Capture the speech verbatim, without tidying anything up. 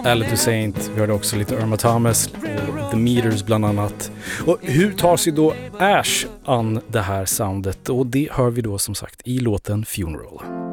Alice Toussaint, vi hörde också lite Irma Thomas och The Meters bland annat. Och hur tar sig då Ash an det här soundet? Och det hör vi då som sagt i låten Funeral.